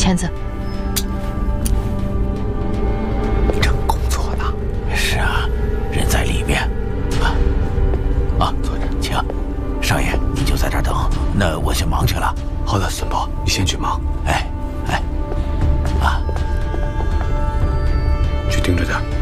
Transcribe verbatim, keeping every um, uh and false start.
圈子。 正工作呢。 是啊，人在里面。啊啊，坐着，请。少爷，你就在这儿等，那我先忙去了。 好的，孙宝，你先去忙。 哎哎，啊， 去盯着他。